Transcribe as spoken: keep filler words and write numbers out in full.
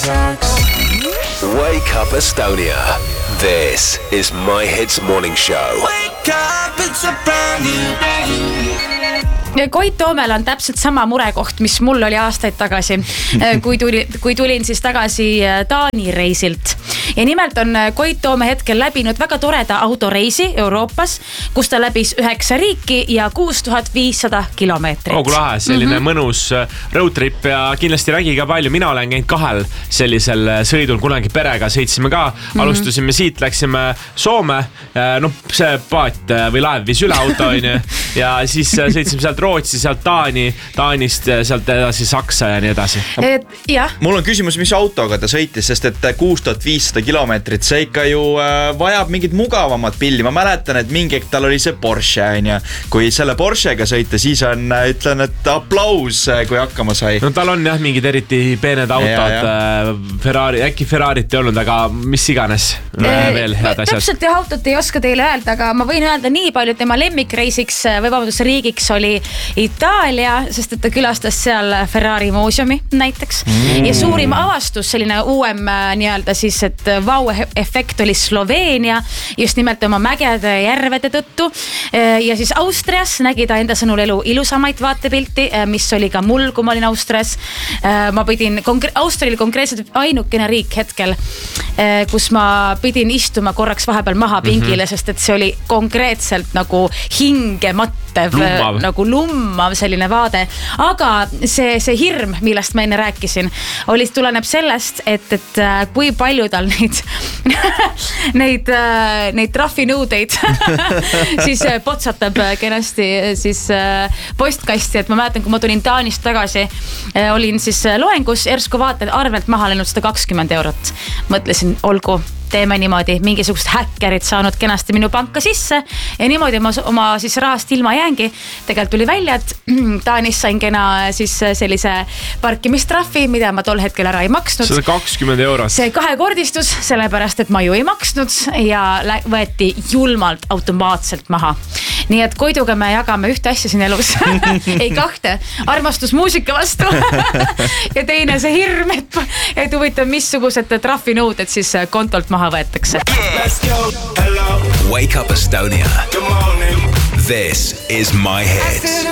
isaks. Wake up Estonia. This is My Hits Morning Show. Wake up, it's a brand new day. Koit Toomel on täpselt sama murekoht, mis mul oli aastaid tagasi, kui, tuli, kui tulin siis tagasi Taani reisilt. Ja nimelt on Koit Toome hetkel läbinud väga toreda autoreisi Euroopas, kus ta läbis üheksa riiki ja kuus tuhat viissada kilomeetrit. Oh, kui lahe, selline mm-hmm. mõnus road trip ja kindlasti räägi ka palju. Mina olen käinud kahel sellisel sõidul kunagi perega, sõitsime ka. Mm-hmm. Alustasime siit, läksime Soome. No see paat või laev viis üle auto ja siis sõitsime sealt Rootsi, sealt Taani, Taanist sealt edasi Saksa ja nii edasi. Et, jah. Mul on küsimus, mis autoga ta sõitis, sest et kuus tuhat viissada kilomeetrit, see ikka ju äh, vajab mingit mugavamat pilli. Ma mäletan, et mingi hetk tal oli see Porsche, ja kui selle Porschega sõita, siis on, ütlen, et aplaus, kui hakkama sai. No tal on jah mingid eriti peened autod, ja, ja. Ferrari, äkki Ferrarit ei olnud, aga mis iganes no, veel head asjad. Täpselt jah, autot ei oska teile öelda, aga ma võin öelda nii palju, et tema lemmikreisiks või vabandus riigiks oli Itaalia, sest et ta külastas seal Ferrari muuseumi näiteks. Mm. Ja suurim avastus, selline uuem nii-öelda siis, et vau-efekt oli Sloveenia, just nimelt oma mägede järvede tõttu. Ja siis Austrias nägi ta enda sõnul elu ilusamaid vaatepilti, mis oli ka mul, kui ma olin Austrias. Ma pidin, Austria oli konkreetselt ainukene riik hetkel, kus ma pidin istuma korraks vahepeal maha pingile, mm-hmm. sest et see oli konkreetselt nagu hingemattev, lummav. nagu lummav selline vaade. Aga see, see hirm, millest ma enne rääkisin, oli, tuleneb sellest, et, et kui palju tal neid, neid, neid trahvinõudeid siis potsatab kenasti siis postkasti, et ma mäletan, kui ma tulin Taanist tagasi, olin siis loengus, ersku vaatad arvelt maha läinud sada kakskümmend eurot. Mõtlesin, olgu, teeme niimoodi, mingisugust häkkerit saanud kenasti minu panka sisse ja niimoodi ma oma siis rahast ilma jäängi. Tegelikult tuli välja, et Taanis sain kena siis sellise parkimistrahvi, mida ma tol hetkel ära ei maksnud. sada kakskümmend eurot. See kahekordistus, sellepärast, et ma ju ei maksnud ja võeti julmalt automaatselt maha. Nii et Koiduga me jagame ühte asja siin elus. ei kahte. Armastus muusika vastu. ja teine see hirm, et, et huvitav, missugused trahvinõuded siis kontolt maha võetakse. Wake up Estonia. This is My Hits.